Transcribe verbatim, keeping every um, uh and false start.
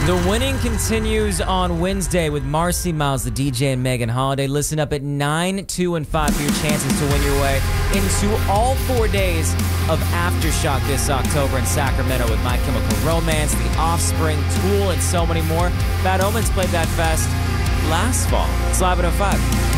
The winning continues on Wednesday with Marcy Miles, the D J, and Megan Holiday. Listen up at nine, two, and five for your chances to win your way into all four days of Aftershock this October in Sacramento with My Chemical Romance, The Offspring, Tool, and so many more. Bad Omens played that fest last fall. It's live at oh five.